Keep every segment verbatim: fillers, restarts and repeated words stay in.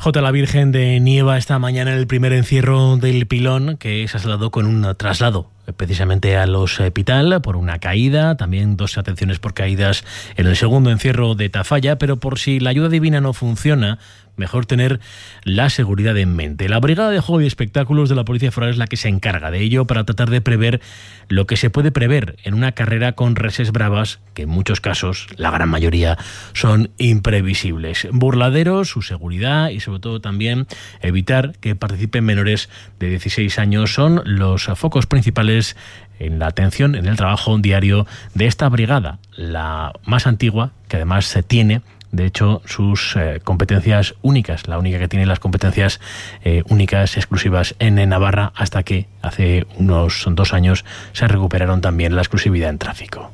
J. La Virgen de Nieva esta mañana en el primer encierro del Pilón, que se ha trasladado con un traslado precisamente al hospital por una caída, también dos atenciones por caídas en el segundo encierro de Tafalla, pero por si la ayuda divina no funciona, mejor tener la seguridad en mente. La Brigada de Juego y Espectáculos de la Policía Foral es la que se encarga de ello para tratar de prever lo que se puede prever en una carrera con reses bravas, que en muchos casos, la gran mayoría, son imprevisibles. Burladeros, su seguridad y sobre todo también evitar que participen menores de dieciséis años son los focos principales en la atención, en el trabajo diario de esta brigada, la más antigua, que además se tiene de hecho sus eh, competencias únicas, la única que tiene las competencias eh, únicas, exclusivas en, en Navarra, hasta que hace unos dos años se recuperaron también la exclusividad en tráfico.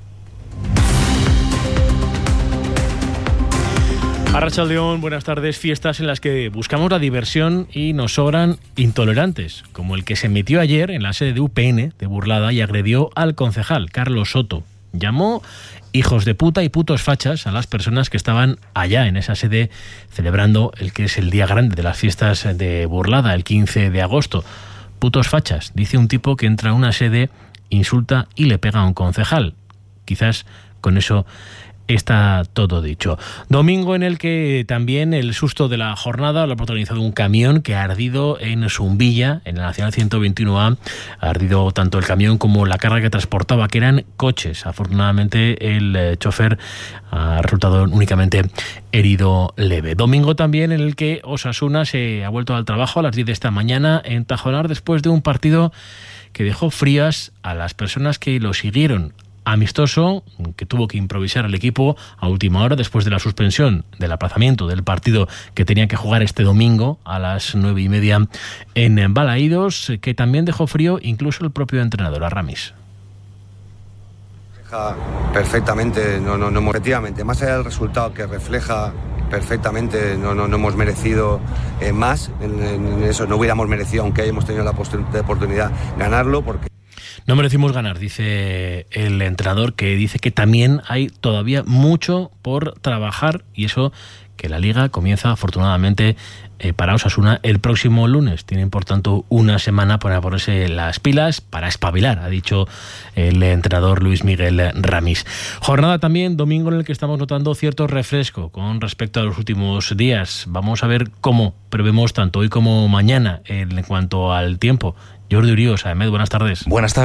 Arratsaldeón, buenas tardes. Fiestas en las que buscamos la diversión y nos sobran intolerantes, como el que se metió ayer en la sede de U P N de Burlada y agredió al concejal Carlos Soto. Llamó hijos de puta y putos fachas a las personas que estaban allá en esa sede celebrando el que es el día grande de las fiestas de Burlada, el quince de agosto. Putos fachas, dice un tipo que entra a una sede, insulta y le pega a un concejal. Quizás con eso está todo dicho. Domingo en el que también el susto de la jornada lo ha protagonizado un camión que ha ardido en Zumbilla, en la Nacional ciento veintiuno A. Ha ardido tanto el camión como la carga que transportaba, que eran coches. Afortunadamente el eh, chofer ha resultado únicamente herido leve. Domingo también en el que Osasuna se ha vuelto al trabajo a las diez de esta mañana en Tajonar después de un partido que dejó frías a las personas que lo siguieron. Amistoso, que tuvo que improvisar el equipo a última hora después de la suspensión del aplazamiento del partido que tenía que jugar este domingo a las nueve y media en Balaídos, que también dejó frío incluso el propio entrenador, Aramis. Refleja perfectamente, no, no, no, efectivamente, más allá del resultado que refleja perfectamente, no, no, no hemos merecido eh, más, en, en eso no hubiéramos merecido, aunque hayamos tenido la oportunidad, ganarlo, porque no merecimos ganar, dice el entrenador, que dice que también hay todavía mucho por trabajar y eso que la Liga comienza afortunadamente eh, para Osasuna el próximo lunes. Tienen por tanto una semana para ponerse las pilas, para espabilar, ha dicho el entrenador Luis Miguel Ramis. Jornada también domingo en el que estamos notando cierto refresco con respecto a los últimos días. Vamos a ver cómo prevemos tanto hoy como mañana en cuanto al tiempo. Jordi Urios, Ahmed, buenas tardes. Buenas tardes.